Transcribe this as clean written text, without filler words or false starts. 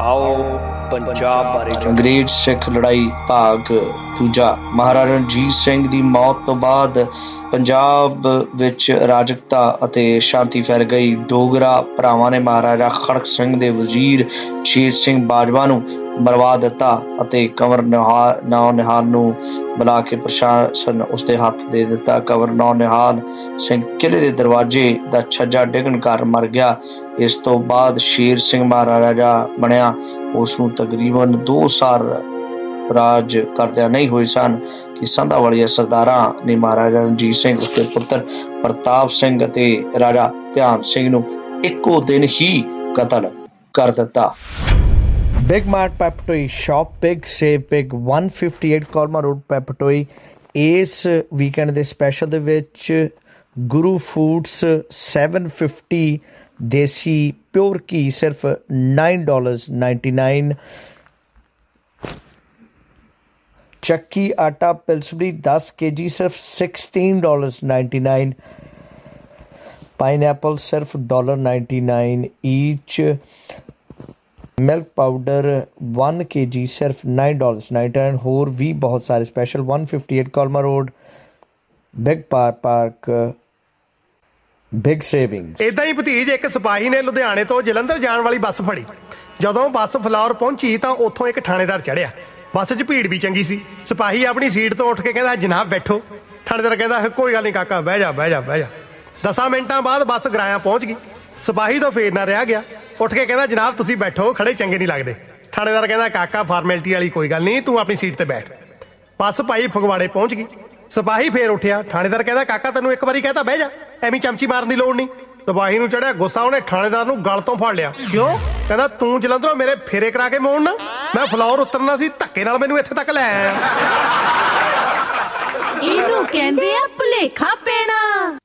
आओ पंजाब बारे अंग्रेज सिख लड़ाई भाग दूजा। महाराजा रणजीत सिंह की मौत तो बाद पंजाब विच अराजकता ਅਤੇ शांति फैल गई। डोगरा भरावां ने महाराजा खड़क सिंह ਦੇ वजीर शेर सिंह बाजवा ਨੂੰ मरवा दिता ਅਤੇ कंवर नौनिहाल ਨੂੰ बुला के प्रशासन उसके हथ दे दिता। कंवर नौनिहाल सिंह किले के दरवाजे का छज्जा डिगण काਰਨ मर गया। इस तो बाद शेर सिंह महाराजा बनया। उसनूं तकरीबन 2 साल राज करदिया नहीं होए सन कि संधा वालिया सरदारां ने महाराजा रणजीत सिंह उसके पुत्र प्रताप सिंह ते राजा ध्यान सिंह नूं इक्को दिन ही कतल कर दिता। Big Mart Papatoi, shop big, save big, 158 Colma Road Papatoi। इस वीकेंड ਦੇ ਸਪੈਸ਼ਲ ਦੇ ਵਿੱਚ ਗੁਰੂ ਫੂਡਸ 750 ਦੇਸੀ ਪਿਓਰ ਘੀ ਸਿਰਫ $9.99। ਚੱਕੀ ਆਟਾ ਪਿਲਸਬਰੀ 10 kg ਸਿਰਫ $16.99। ਪਾਈਨਐਪਲ ਸਿਰਫ $1.99 ਈਚ। मिल्क पाउडर 1 kg सिर्फ $9.99। होर भी बहुत सारे special 158 कॉलमा road big park big savings. इदां ही भतीज एक सिपाही ने लुधियाने तो जलंधर जाने वाली बस फड़ी। जदों बस फ्लौर पहुंची तो उत्थों एक थानेदार चढ़िया। बस च भीड़ भी चंगी सी। सिपाही अपनी सीट तो उठ के कहता जनाब बैठो। थानेदार कहता कोई गल नहीं काका बह जा बह जा बह जा। 10 मिनटां बाद बस गराया पहुंच गई। सिपाही तो फेर ना रहा गया। उठ के कहना जनाब तुसीं बैठो खड़े चंगे नहीं लगते। थानेदार कहना काका फार्मैलिटी वाली कोई गल नहीं तू अपनी सीट ते बैठ। बस भाई फगवाड़े पहुंच गई। सिपाही फेर उठिया। थानेदार कहना काका तैनूं एक बारी कहता बह जा एवं चमची मारन की लोड़ नहीं। सिपाही नूं चढ़िया गुस्सा। उन्हें थानेदार नूं गल तो फड़ लिया। क्यों कहना तू जलंधरों मेरे फेरे करा के मोड़ना। मैं फ्लोर उतरना सी धक्के नाल मैनूं इत्थे तक लै आया। इहनूं कहंदे आ भुलेखा पैना।